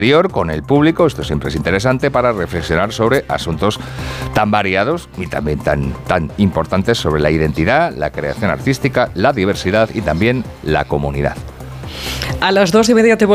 con el público. Esto siempre es interesante para reflexionar sobre asuntos tan variados y también tan importantes sobre la identidad, la creación artística, la diversidad y también la comunidad. A las 2:30 te